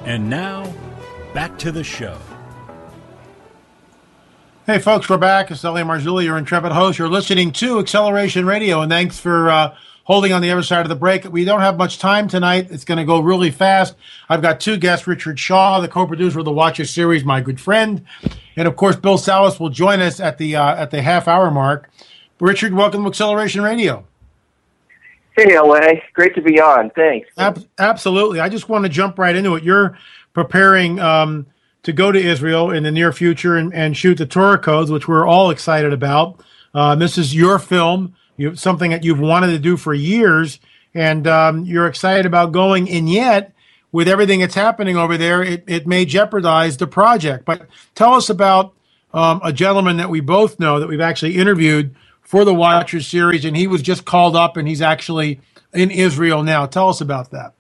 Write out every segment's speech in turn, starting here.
And now, back to the show. Hey, folks, we're back. It's Elliot Marzulli, your intrepid host. You're listening to Acceleration Radio, and thanks for holding on the other side of the break. We don't have much time tonight. It's going to go really fast. I've got two guests, Richard Shaw, the co-producer of the Watcher series, my good friend, and, of course, Bill Salus will join us at the half-hour mark. Richard, welcome to Acceleration Radio. Hey, LA. Great to be on. Thanks. Absolutely. I just want to jump right into it. You're preparing to go to Israel in the near future and shoot the Torah codes, which we're all excited about. This is your film, something that you've wanted to do for years, and you're excited about going, and yet, with everything that's happening over there, it may jeopardize the project. But tell us about a gentleman that we both know that we've actually interviewed for the Watchers series, and he was just called up, and he's actually in Israel now. Tell us about that.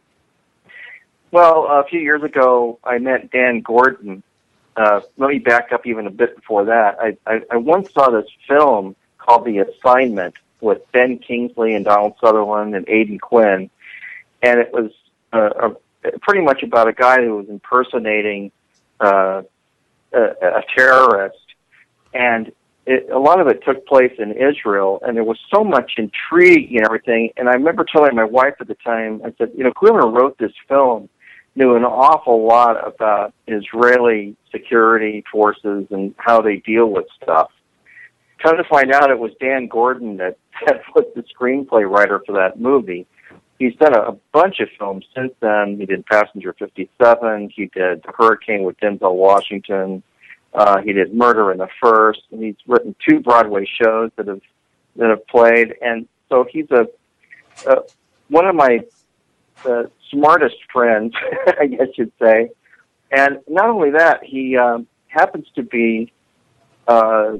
Well, a few years ago, I met Dan Gordon. Let me back up even a bit before that. I once saw this film called The Assignment with Ben Kingsley and Donald Sutherland and Aidan Quinn, and it was pretty much about a guy who was impersonating a terrorist, and a lot of it took place in Israel, and there was so much intrigue and everything. And I remember telling my wife at the time, I said, whoever wrote this film knew an awful lot about Israeli security forces and how they deal with stuff. Come to find out, it was Dan Gordon that was the screenplay writer for that movie. He's done a bunch of films since then. He did Passenger 57. He did The Hurricane with Denzel Washington. He did Murder in the First, and he's written 2 Broadway shows that have played. And so he's one of my smartest friends, I guess you'd say. And not only that, he happens to be a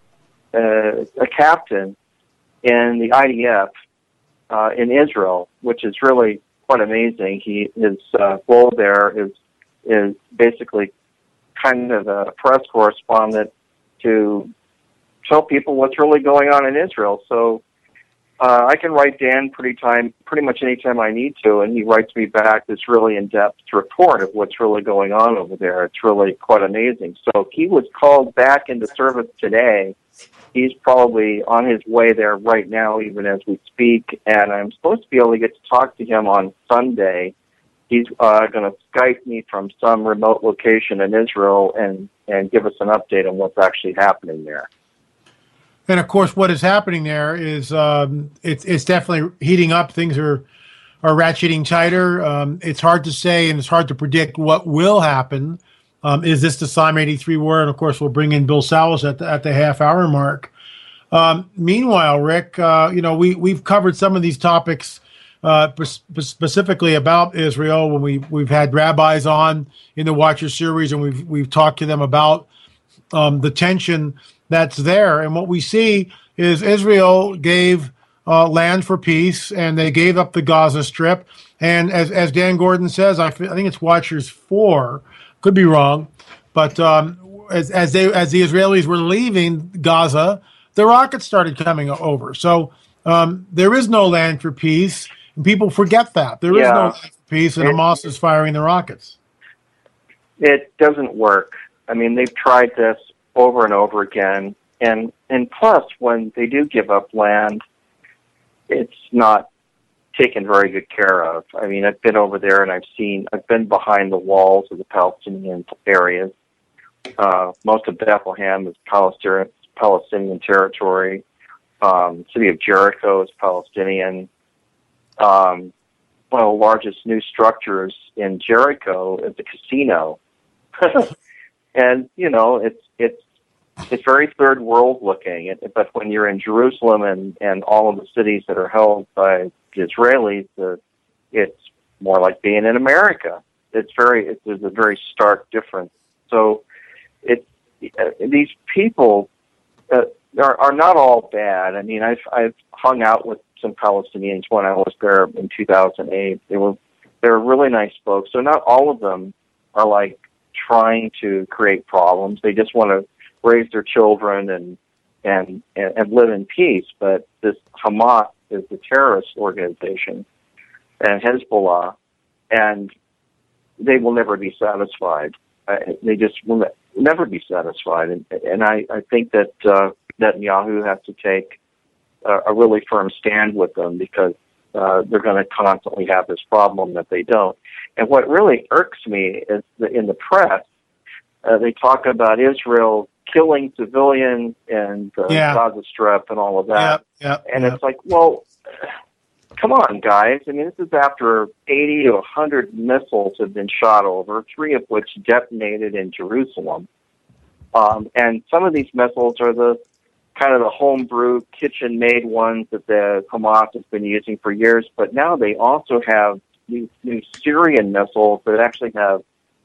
captain in the IDF in Israel, which is really quite amazing. His role there is basically kind of a press correspondent to tell people what's really going on in Israel. So I can write Dan pretty much anytime I need to, and he writes me back this really in-depth report of what's really going on over there. It's really quite amazing. So he was called back into service today. He's probably on his way there right now, even as we speak, and I'm supposed to be able to get to talk to him on Sunday. He's going to Skype me from some remote location in Israel and give us an update on what's actually happening there. And of course, what is happening there is it's definitely heating up. Things are ratcheting tighter. It's hard to say, and it's hard to predict what will happen. Is this the Psalm 83 war? And of course, we'll bring in Bill Salus at the half-hour mark. Meanwhile, Rick, we've covered some of these topics specifically about Israel when we've had rabbis on in the Watcher series, and we've talked to them about the tension that's there. And what we see is Israel gave land for peace, and they gave up the Gaza Strip. And as Dan Gordon says, I think it's Watchers 4, could be wrong, but as the Israelis were leaving Gaza, the rockets started coming over. So there is no land for peace, and people forget that. There is no land for peace, and Hamas is firing the rockets. It doesn't work. I mean, they've tried this over and over again, and plus, when they do give up land, it's not taken very good care of. I mean, I've been over there and I've been behind the walls of the Palestinian areas. Most of Bethlehem is Palestinian territory. City of Jericho is Palestinian. One of the largest new structures in Jericho is a casino. And, it's very third world looking. But when you're in Jerusalem and all of the cities that are held by the Israelis, it's more like being in America. There's a very stark difference. So these people are not all bad. I mean, I've hung out with some Palestinians when I was there in 2008. They were really nice folks. So not all of them are like trying to create problems. They just want to raise their children and live in peace. But this Hamas is the terrorist organization, and Hezbollah, and they will never be satisfied. They just will never be satisfied. And I think that Netanyahu has to take a really firm stand with them, because they're going to constantly have this problem that they don't. And what really irks me is that in the press, they talk about Israel killing civilians and Gaza Strip and all of that. It's like, well, come on, guys. I mean, this is after 80 to 100 missiles have been shot over, 3 of which detonated in Jerusalem. And some of these missiles are the kind of the homebrew, kitchen-made ones that the Hamas has been using for years. But now they also have these new Syrian missiles that actually have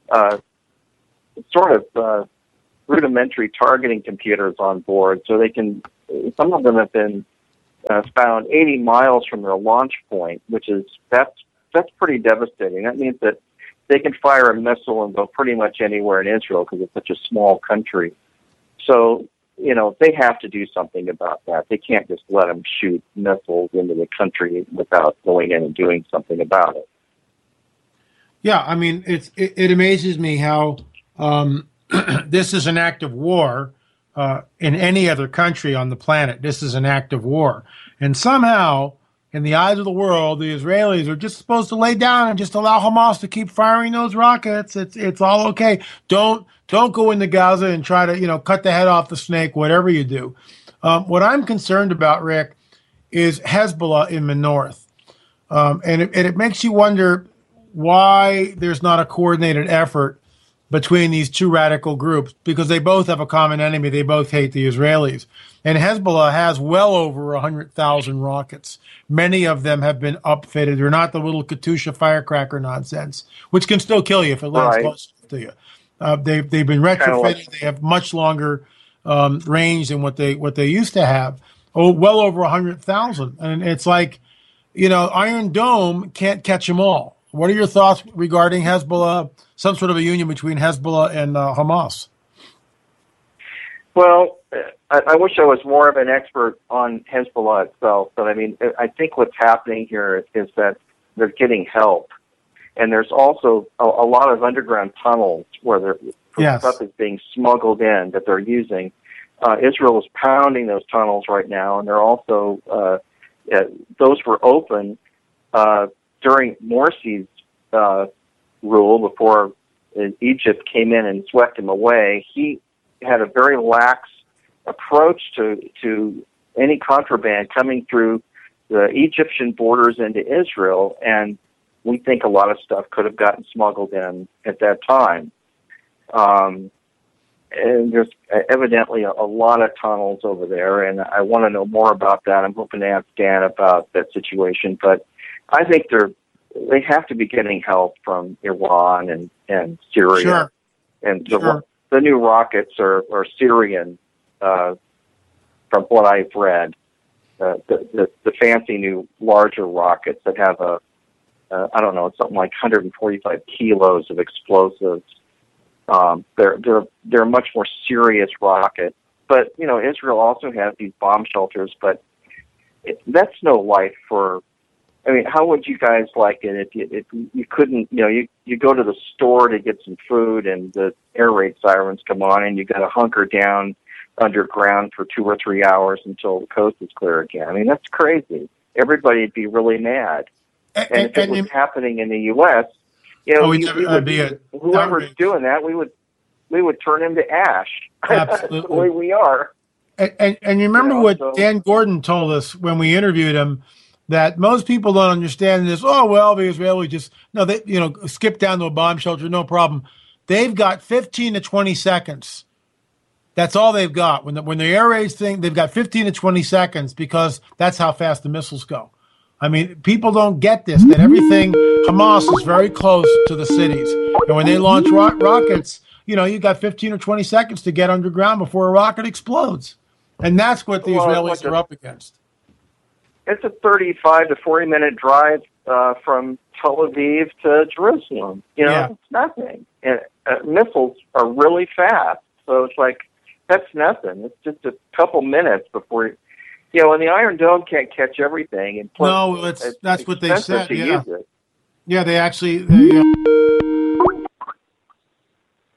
sort of rudimentary targeting computers on board, so they can. Some of them have been found 80 miles from their launch point, that's pretty devastating. That means that they can fire a missile and go pretty much anywhere in Israel, because it's such a small country. So, they have to do something about that. They can't just let them shoot missiles into the country without going in and doing something about it. Yeah, I mean, it amazes me how this is an act of war in any other country on the planet. This is an act of war. And somehow, in the eyes of the world, the Israelis are just supposed to lay down and just allow Hamas to keep firing those rockets. It's all okay. Don't go into Gaza and try to, cut the head off the snake, whatever you do. What I'm concerned about, Rick, is Hezbollah in the north. And it makes you wonder why there's not a coordinated effort between these two radical groups, because they both have a common enemy. They both hate the Israelis. And Hezbollah has well over 100,000 rockets. Many of them have been upfitted. They're not the little Katyusha firecracker nonsense, which can still kill you if it lands close to you. They've been retrofitted. They have much longer range than what they used to have. Oh, well over 100,000. And it's like, Iron Dome can't catch them all. What are your thoughts regarding Hezbollah, some sort of a union between Hezbollah and Hamas? Well, I wish I was more of an expert on Hezbollah itself, but I mean, I think what's happening here is that they're getting help. And there's also a lot of underground tunnels where stuff is being smuggled in that they're using. Israel is pounding those tunnels right now, and they're also, those were open during Morsi's rule, before Egypt came in and swept him away. He had a very lax approach to any contraband coming through the Egyptian borders into Israel, and we think a lot of stuff could have gotten smuggled in at that time. And there's evidently a lot of tunnels over there, and I want to know more about that. I'm hoping to ask Dan about that situation, but I think they have to be getting help from Iran and Syria. Sure. And the new rockets are Syrian, from what I've read. The fancy new larger rockets that have something like 145 kilos of explosives. They're a much more serious rocket. But, Israel also has these bomb shelters, but that's no life for. I mean, how would you guys like it if you couldn't, you go to the store to get some food and the air raid sirens come on and you got to hunker down underground for 2 or 3 hours until the coast is clear again. I mean, that's crazy. Everybody'd be really mad. And if it was happening in the U.S., whoever's doing that, we would turn him to ash. Absolutely. That's the way we are. And you remember what Dan Gordon told us when we interviewed him, that most people don't understand this. Oh, well, the Israelis they skip down to a bomb shelter, no problem. They've got 15 to 20 seconds. That's all they've got. When the air raids thing, they've got 15 to 20 seconds, because that's how fast the missiles go. I mean, people don't get this, that everything, Hamas is very close to the cities. And when they launch rockets, you got 15 or 20 seconds to get underground before a rocket explodes. And that's what the Israelis are up against. It's a 35 to 40-minute drive from Tel Aviv to Jerusalem. It's nothing. And missiles are really fast, so it's like, that's nothing. It's just a couple minutes before, and the Iron Dome can't catch everything. And plus, that's what they said. Yeah, yeah, they actually.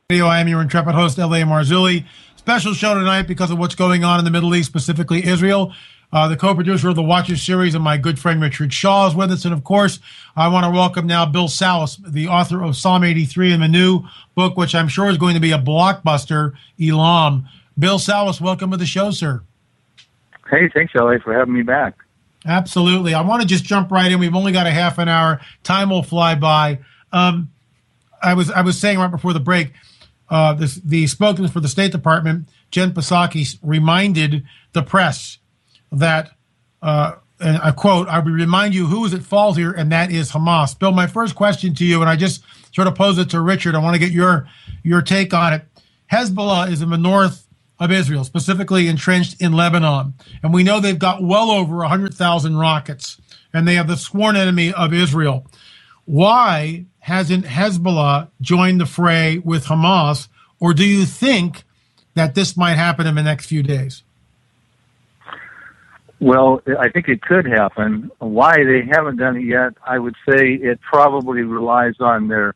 I am your intrepid host, L.A. Marzulli. Special show tonight because of what's going on in the Middle East, specifically Israel. The co-producer of the Watchers series and my good friend Richard Shaw is with us. And, of course, I want to welcome now Bill Salus, the author of Psalm 83 and the new book, which I'm sure is going to be a blockbuster, Elam. Bill Salus, welcome to the show, sir. Hey, thanks, L.A., for having me back. Absolutely. I want to just jump right in. We've only got a half an hour. Time will fly by. I was saying right before the break, the spokesman for the State Department, Jen Psaki, reminded the press that, and I quote, "I will remind you who is at fault here, and that is Hamas." Bill, my first question to you, and I just sort of pose it to Richard. I want to get your take on it. Hezbollah is in the north of Israel, specifically entrenched in Lebanon, and we know they've got well over 100,000 rockets, and they are the sworn enemy of Israel. Why hasn't Hezbollah joined the fray with Hamas, or do you think that this might happen in the next few days? Well, I think it could happen. Why they haven't done it yet, I would say it probably relies on their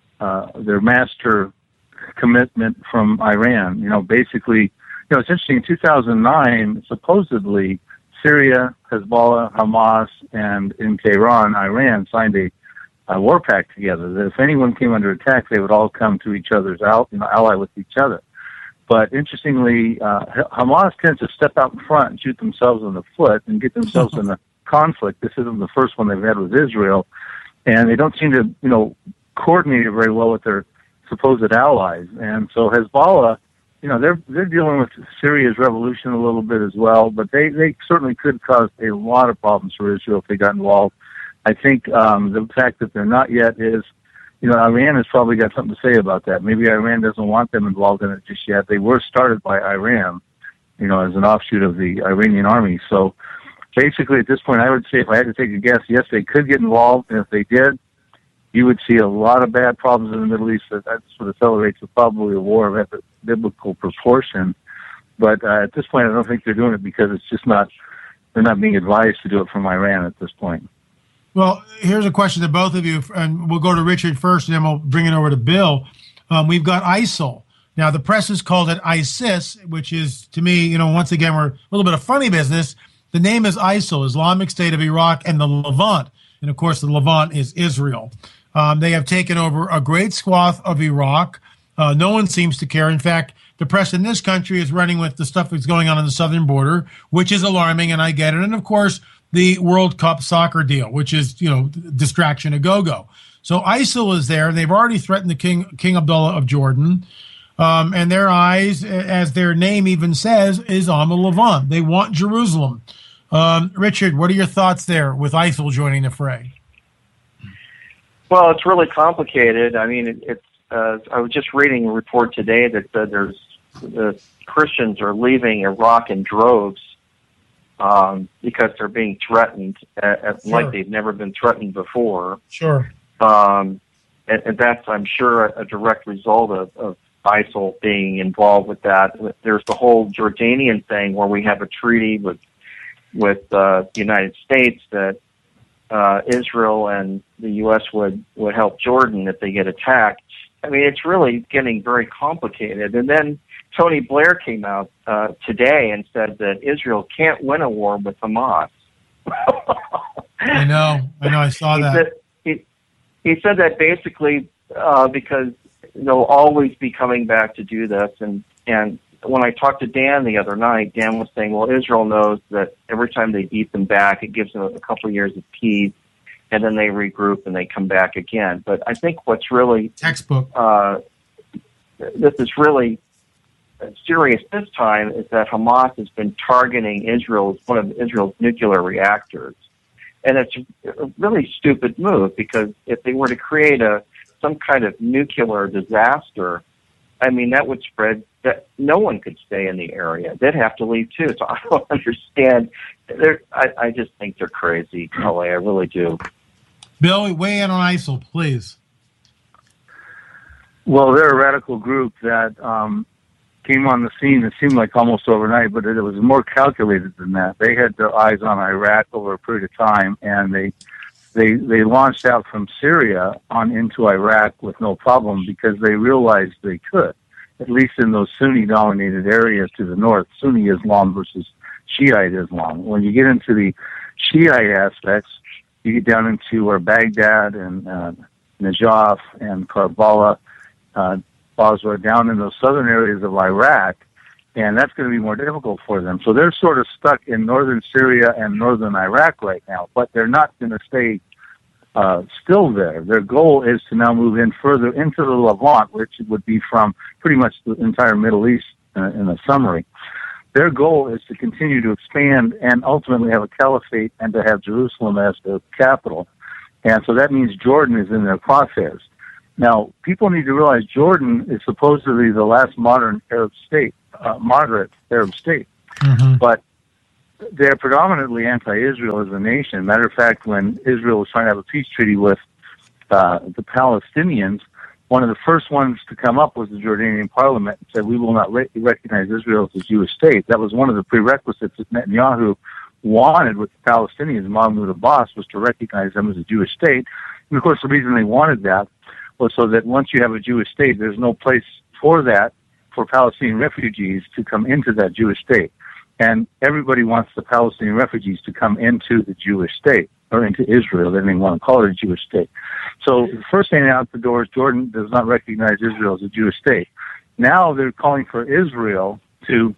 master commitment from Iran. Basically, it's interesting. In 2009, supposedly Syria, Hezbollah, Hamas, and in Tehran, Iran signed a war pact together that if anyone came under attack, they would all come to each other's ally with each other. But interestingly, Hamas tends to step out in front and shoot themselves in the foot and get themselves in a conflict. This isn't the first one they've had with Israel, and they don't seem to, coordinate it very well with their supposed allies. And so Hezbollah, they're dealing with Syria's revolution a little bit as well, but they certainly could cause a lot of problems for Israel if they got involved. I think the fact that they're not yet is, Iran has probably got something to say about that. Maybe Iran doesn't want them involved in it just yet. They were started by Iran, as an offshoot of the Iranian army. So basically at this point, I would say if I had to take a guess, yes, they could get involved. And if they did, you would see a lot of bad problems in the Middle East. That sort of accelerates probably a war of biblical proportion. But at this point, I don't think they're doing it because it's just they're not being advised to do it from Iran at this point. Well, here's a question to both of you, and we'll go to Richard first, and then we'll bring it over to Bill. We've got ISIL. Now, the press has called it ISIS, which is, to me, once again, we're a little bit of funny business. The name is ISIL, Islamic State of Iraq and the Levant. And, of course, the Levant is Israel. They have taken over a great swath of Iraq. No one seems to care. In fact, the press in this country is running with the stuff that's going on the southern border, which is alarming, and I get it. And, of course, the World Cup soccer deal, which is, distraction a go-go. So ISIL is there. They've already threatened the King Abdullah of Jordan. And their eyes, as their name even says, is on the Levant. They want Jerusalem. Richard, what are your thoughts there with ISIL joining the fray? Well, it's really complicated. I mean, I was just reading a report today that said the Christians are leaving Iraq in droves because they're being threatened like they've never been threatened before. Sure. And that's, I'm sure, a direct result of ISIL being involved with that. There's the whole Jordanian thing where we have a treaty with the United States that Israel and the U.S. would help Jordan if they get attacked. I mean, it's really getting very complicated. And then Tony Blair came out today and said that Israel can't win a war with Hamas. I know. I saw that. He said that basically because they'll always be coming back to do this. And when I talked to Dan the other night, Dan was saying, well, Israel knows that every time they beat them back, it gives them a couple of years of peace, and then they regroup and they come back again. But I think what's really textbook, this is really serious this time, is that Hamas has been targeting Israel as one of Israel's nuclear reactors. And it's a really stupid move, because if they were to create some kind of nuclear disaster, I mean, that would spread, that no one could stay in the area. They'd have to leave too. So I don't understand. I just think they're crazy, LA. I really do. Bill, weigh in on ISIL, please. Well, they're a radical group that came on the scene, it seemed like almost overnight, but it was more calculated than that. They had their eyes on Iraq over a period of time, and they they launched out from Syria on into Iraq with no problem because they realized they could, at least in those Sunni-dominated areas to the north, Sunni Islam versus Shiite Islam. When you get into the Shiite aspects, you get down into where Baghdad and Najaf and Karbala, Basra, down in those southern areas of Iraq, and that's going to be more difficult for them. So they're sort of stuck in northern Syria and northern Iraq right now, but they're not going to stay still there. Their goal is to now move in further into the Levant, which would be from pretty much the entire Middle East in a summary. Their goal is to continue to expand and ultimately have a caliphate and to have Jerusalem as the capital. And so that means Jordan is in their crosshairs. Now, people need to realize Jordan is supposedly the last modern Arab state, moderate Arab state. Mm-hmm. But they're predominantly anti-Israel as a nation. Matter of fact, when Israel was trying to have a peace treaty with the Palestinians, one of the first ones to come up was the Jordanian parliament and said, we will not recognize Israel as a Jewish state. That was one of the prerequisites that Netanyahu wanted with the Palestinians, Mahmoud Abbas, was to recognize them as a Jewish state. And of course, the reason they wanted that was so that once you have a Jewish state, there's no place for that, for Palestinian refugees to come into that Jewish state. And everybody wants the Palestinian refugees to come into the Jewish state, or into Israel. They didn't want to call it a Jewish state. So the first thing out the door is Jordan does not recognize Israel as a Jewish state. Now they're calling for Israel to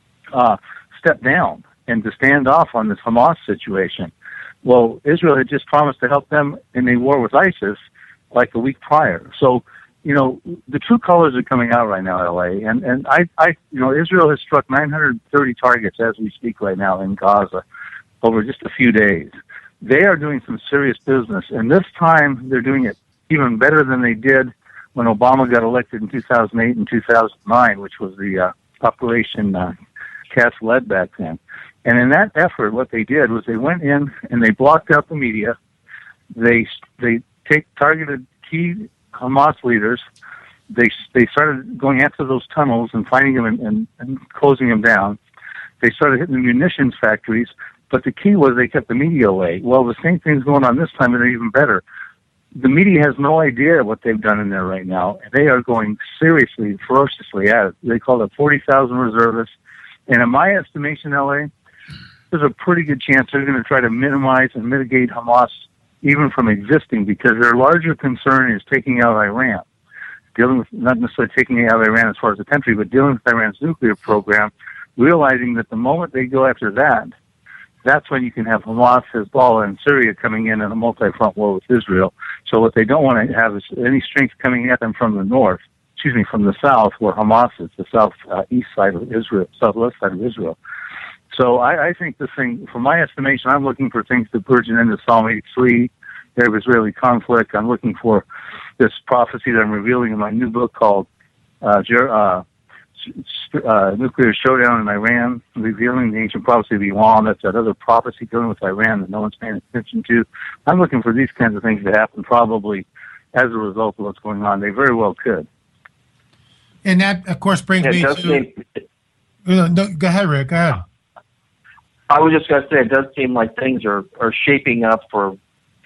step down and to stand off on this Hamas situation. Well, Israel had just promised to help them in a war with ISIS like a week prior. So, you know, the true colors are coming out right now, LA, and Israel has struck 930 targets as we speak right now in Gaza over just a few days. They are doing some serious business, and this time they're doing it even better than they did when Obama got elected in 2008 and 2009, which was the Operation Cast Lead back then. And in that effort, what they did was they went in and they blocked out the media. They targeted key Hamas leaders. They started going after those tunnels and finding them and closing them down. They started hitting the munitions factories, but the key was they kept the media away. Well, the same thing's going on this time, and they're even better. The media has no idea what they've done in there right now. They are going seriously, ferociously at it. They call it 40,000 reservists. And in my estimation, LA, there's a pretty good chance they're going to try to minimize and mitigate Hamas even from existing, because their larger concern is taking out Iran. Dealing with, not necessarily taking out Iran as far as the country, but dealing with Iran's nuclear program, realizing that the moment they go after that, that's when you can have Hamas, Hezbollah, and Syria coming in a multi-front war with Israel. So what they don't want to have is any strength coming at them from the north, from the south, where Hamas is, the southeast side of Israel, southwest side of Israel. So I think this thing, from my estimation, I'm looking for things to burgeon into Psalm 83, Arab-Israeli conflict. I'm looking for this prophecy that I'm revealing in my new book called Nuclear Showdown in Iran, revealing the ancient prophecy of Iran. That's that other prophecy dealing with Iran that no one's paying attention to. I'm looking for these kinds of things to happen probably as a result of what's going on. They very well could. And that, of course, brings me to... No, go ahead, Rick. Go ahead. I was just going to say, it does seem like things are shaping up for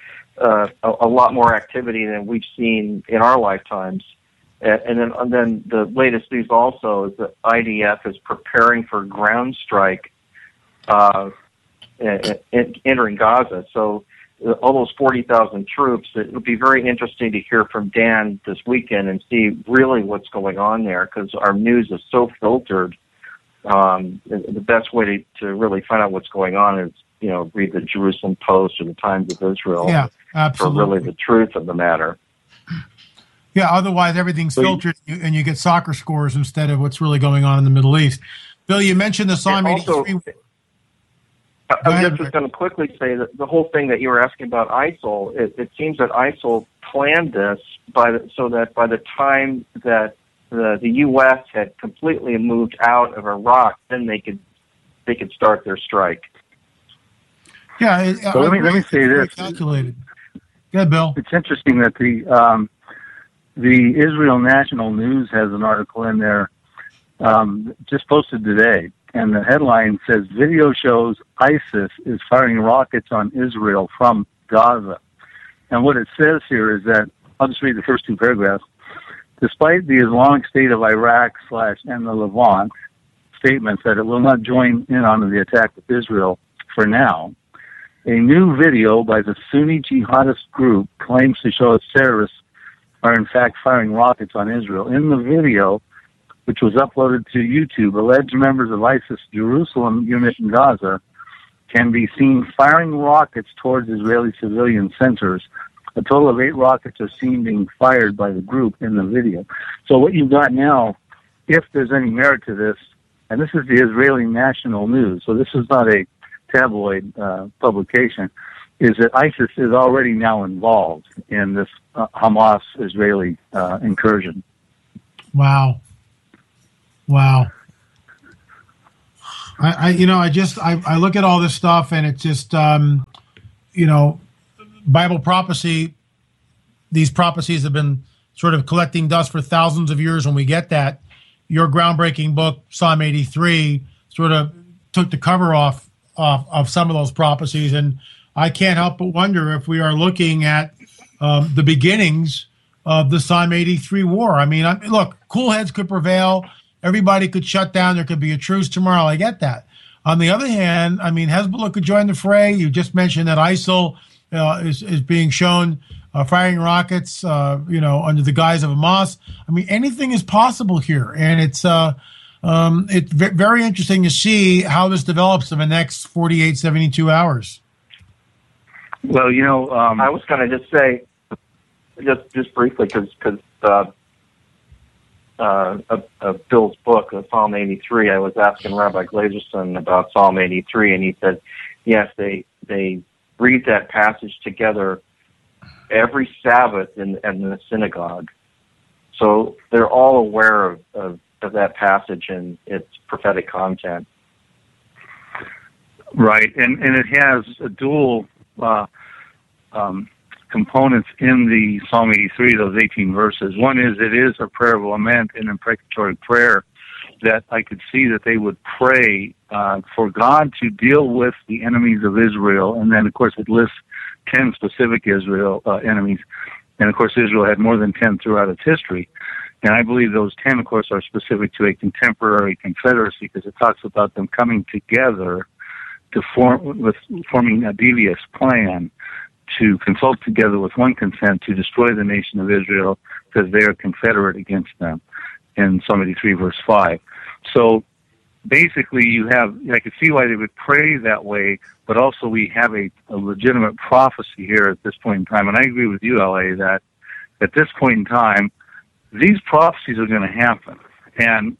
a lot more activity than we've seen in our lifetimes. And then the latest news also is that IDF is preparing for ground strike entering Gaza. So all those 40,000 troops, it would be very interesting to hear from Dan this weekend and see really what's going on there, because our news is so filtered. The best way to really find out what's going on is, read the Jerusalem Post or the Times of Israel. Yeah, absolutely. For really the truth of the matter. Yeah, otherwise everything's filtered and you get soccer scores instead of what's really going on in the Middle East. Bill, you mentioned the Psalm 83. I'm just going to quickly say that the whole thing that you were asking about ISIL, it seems that ISIL planned this so that by the time that the U.S. had completely moved out of Iraq, then they could start their strike. Yeah. So let me say this. Calculated. Good, Bill. It's interesting that the Israel National News has an article in there just posted today, and the headline says, "Video shows ISIS is firing rockets on Israel from Gaza." And what it says here is that, I'll just read the first two paragraphs. Despite the Islamic State of Iraq / and the Levant statements that it will not join in on the attack of Israel for now, a new video by the Sunni jihadist group claims to show its terrorists are in fact firing rockets on Israel. In the video, which was uploaded to YouTube, alleged members of ISIS Jerusalem unit in Gaza can be seen firing rockets towards Israeli civilian centers. A total of 8 rockets are seen being fired by the group in the video. So what you've got now, if there's any merit to this, and this is the Israeli National News, so this is not a tabloid publication, is that ISIS is already now involved in this Hamas-Israeli incursion. Wow. I look at all this stuff, and it's just, Bible prophecy, these prophecies have been sort of collecting dust for thousands of years. When we get that, your groundbreaking book, Psalm 83, sort of took the cover off of some of those prophecies. And I can't help but wonder if we are looking at the beginnings of the Psalm 83 war. I mean, look, cool heads could prevail. Everybody could shut down. There could be a truce tomorrow. I get that. On the other hand, I mean, Hezbollah could join the fray. You just mentioned that ISIL is being shown firing rockets, under the guise of Hamas. I mean, anything is possible here, and it's very interesting to see how this develops in the next 48, 72 hours. Well, I was going to just say, just briefly, because of Bill's book, Psalm 83, I was asking Rabbi Glazerson about Psalm 83, and he said, yes, they read that passage together every Sabbath in the synagogue. So they're all aware of that passage and its prophetic content. Right, and it has a dual components in the Psalm 83, those 18 verses. One is it is a prayer of lament and imprecatory prayer that I could see that they would pray for God to deal with the enemies of Israel. And then, of course, it lists 10 specific Israel enemies. And, of course, Israel had more than 10 throughout its history. And I believe those 10, of course, are specific to a contemporary confederacy because it talks about them coming together to forming a devious plan to consult together with one consent to destroy the nation of Israel because they are confederate against them in Psalm 83, verse 5. So basically I could see why they would pray that way, but also we have a legitimate prophecy here at this point in time. And I agree with you, L.A., that at this point in time, these prophecies are going to happen. And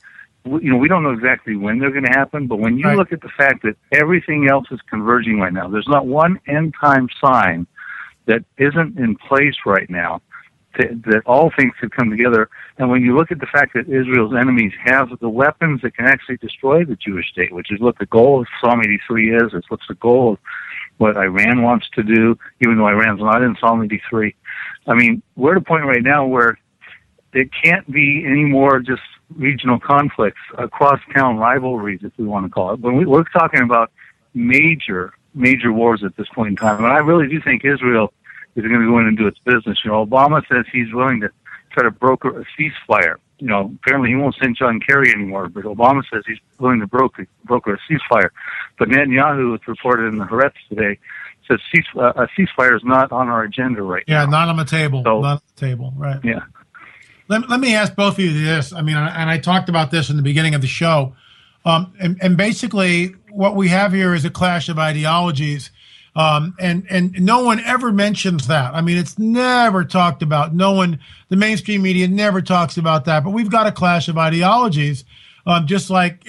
we don't know exactly when they're going to happen, but when you look at the fact that everything else is converging right now, there's not one end-time sign that isn't in place right now, that all things could come together. And when you look at the fact that Israel's enemies have the weapons that can actually destroy the Jewish state, which is what the goal of Psalm 83 is, it's what's the goal of what Iran wants to do, even though Iran's not in Psalm 83. I mean, we're at a point right now where it can't be any more just regional conflicts, across-town rivalries, if we want to call it. But we're talking about major wars at this point in time. And I really do think Israel is going to go in and do its business. Obama says he's willing to try to broker a ceasefire. Apparently he won't send John Kerry anymore, but Obama says he's willing to broker a ceasefire. But Netanyahu, it's reported in the Haaretz today, says a ceasefire is not on our agenda right now. Yeah, not on the table. So, not on the table, right. Yeah. Let me ask both of you this. I mean, and I talked about this in the beginning of the show. And basically what we have here is a clash of ideologies. And no one ever mentions that. I mean, it's never talked about. The mainstream media never talks about that. But we've got a clash of ideologies, just like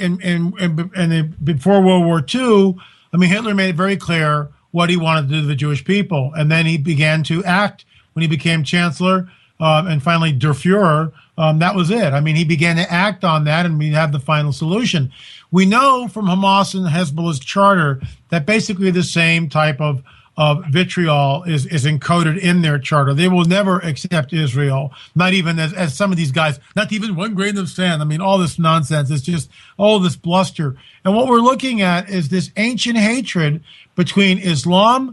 before World War II. I mean, Hitler made it very clear what he wanted to do to the Jewish people. And then he began to act when he became chancellor. And finally, Der Fuhrer, that was it. I mean, he began to act on that, and we have the final solution. We know from Hamas and Hezbollah's charter that basically the same type of vitriol is encoded in their charter. They will never accept Israel, not even as some of these guys, not even one grain of sand. I mean, all this nonsense. It's just all this bluster. And what we're looking at is this ancient hatred between Islam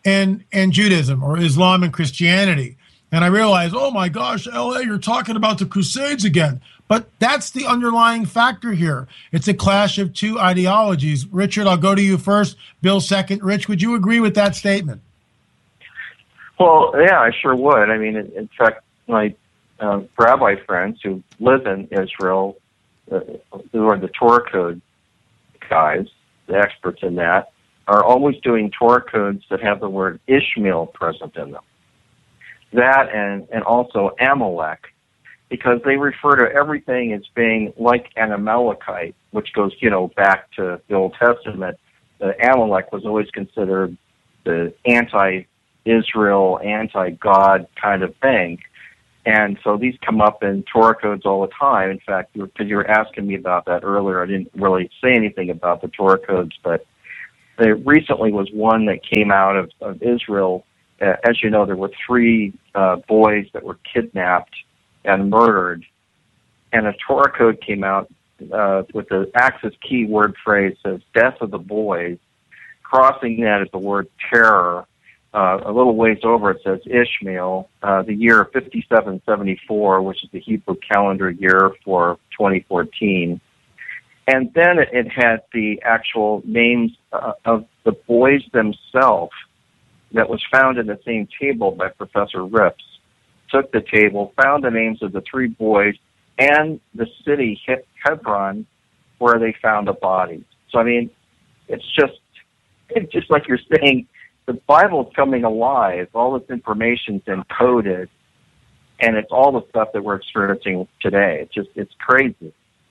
and Judaism, or Islam and Christianity. And I realized, oh my gosh, LA, you're talking about the Crusades again. But that's the underlying factor here. It's a clash of two ideologies. Richard, I'll go to you first. Bill second. Rich, would you agree with that statement? Well, yeah, I sure would. I mean, in fact, my rabbi friends who live in Israel, who are the Torah code guys, the experts in that, are always doing Torah codes that have the word Ishmael present in them. That and also Amalek, because they refer to everything as being like an Amalekite, which goes, back to the Old Testament. Amalek was always considered the anti-Israel, anti-God kind of thing. And so these come up in Torah codes all the time. In fact, because you were asking me about that earlier, I didn't really say anything about the Torah codes, but there recently was one that came out of Israel. As you know, there were 3 boys that were kidnapped and murdered, and a Torah code came out with the Axis keyword phrase says "death of the boys." Crossing that is the word terror. A little ways over it says Ishmael, the year 5774, which is the Hebrew calendar year for 2014. And then it had the actual names of the boys themselves that was found in the same table by Professor Rips. Took the table, found the names of the 3 boys and the city Hebron where they found the bodies. So, I mean, it's just like you're saying, the Bible's coming alive. All this information's encoded, and it's all the stuff that we're experiencing today. It's crazy.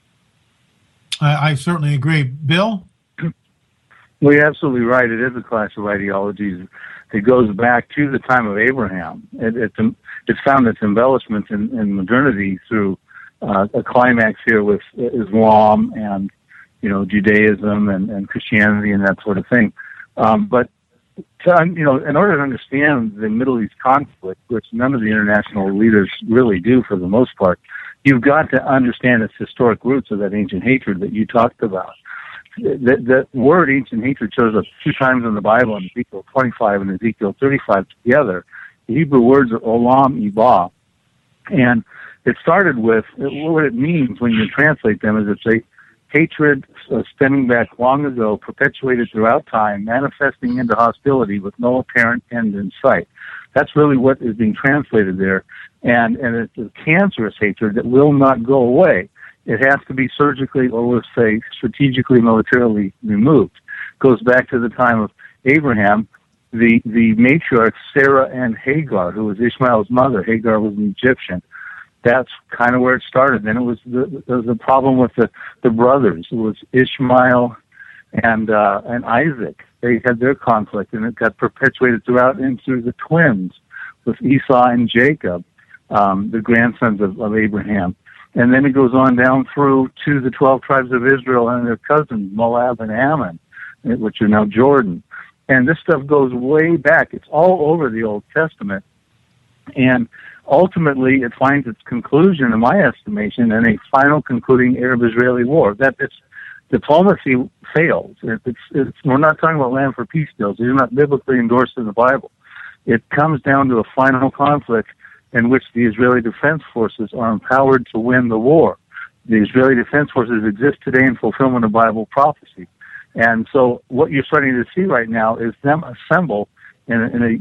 I certainly agree. Bill? Well, you're absolutely right. It is a clash of ideologies. It goes back to the time of Abraham. It's found its embellishments in modernity through a climax here with Islam and Judaism and Christianity and that sort of thing. But in order to understand the Middle East conflict, which none of the international leaders really do for the most part, you've got to understand its historic roots of that ancient hatred that you talked about. The word ancient hatred shows up 2 times in the Bible, in Ezekiel 25 and Ezekiel 35 together. The Hebrew words are olam ibah. And it started with, what it means when you translate them is it's a hatred stemming back long ago, perpetuated throughout time, manifesting into hostility with no apparent end in sight. That's really what is being translated there. And it's a cancerous hatred that will not go away. It has to be surgically, or let's say strategically, militarily removed. Goes back to the time of Abraham, the matriarchs Sarah and Hagar, who was Ishmael's mother. Hagar was an Egyptian. That's kind of where it started. Then there was a problem with the brothers. It was Ishmael and Isaac. They had their conflict, and it got perpetuated throughout into the twins with Esau and Jacob, the grandsons of Abraham. And then it goes on down through to the 12 tribes of Israel and their cousins, Moab and Ammon, which are now Jordan. And this stuff goes way back. It's all over the Old Testament. And ultimately, it finds its conclusion, in my estimation, in a final concluding Arab-Israeli war. That it's diplomacy fails. We're not talking about land for peace deals. These are not biblically endorsed in the Bible. It comes down to a final conflict in which the Israeli Defense Forces are empowered to win the war. The Israeli Defense Forces exist today in fulfillment of Bible prophecy. And so what you're starting to see right now is them assemble in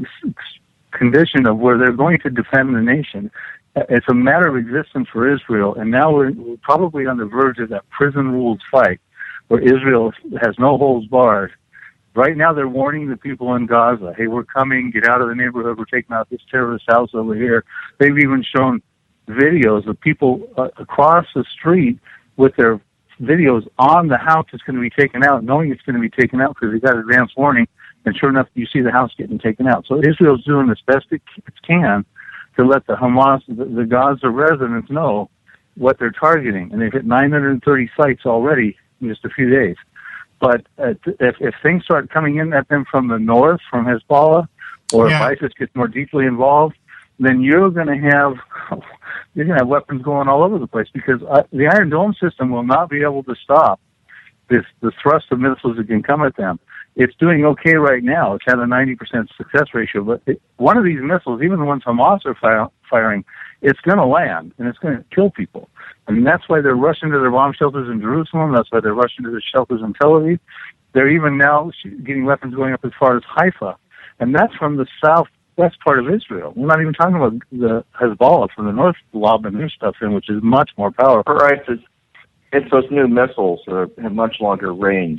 a condition of where they're going to defend the nation. It's a matter of existence for Israel, and now we're probably on the verge of that prison-ruled fight where Israel has no holds barred. Right now, they're warning the people in Gaza, hey, we're coming, get out of the neighborhood, we're taking out this terrorist house over here. They've even shown videos of people across the street with their videos on the house that's going to be taken out, knowing it's going to be taken out because they got advance warning, and sure enough, you see the house getting taken out. So Israel's doing as best it can to let the Hamas, the Gaza residents know what they're targeting, and they've hit 930 sites already in just a few days. But if things start coming in at them from the north, from Hezbollah, or if ISIS gets more deeply involved, then you're going to have weapons going all over the place, because the Iron Dome system will not be able to stop the thrust of missiles that can come at them. It's doing okay right now. It's had a 90% success ratio. But one of these missiles, even the ones Hamas are firing, it's going to land, and it's going to kill people. And that's why they're rushing to their bomb shelters in Jerusalem. That's why they're rushing to the shelters in Tel Aviv. They're even now getting weapons going up as far as Haifa. And that's from the southwest part of Israel. We're not even talking about the Hezbollah from the north lobbing their stuff in, which is much more powerful. Right. It's those new missiles that have much longer range.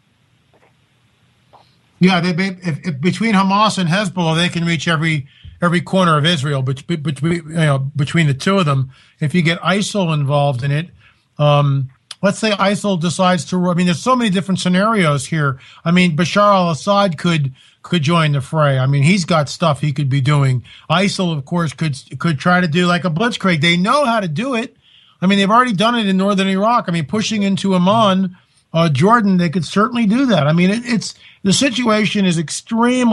Yeah, if between Hamas and Hezbollah, they can reach every corner of Israel. But between the two of them, if you get ISIL involved in it, let's say ISIL decides to. I mean, there's so many different scenarios here. I mean, Bashar al-Assad could join the fray. I mean, he's got stuff he could be doing. ISIL, of course, could try to do like a blitzkrieg. They know how to do it. I mean, they've already done it in northern Iraq. I mean, pushing into Amman, Jordan, they could certainly do that. I mean, the situation is extremely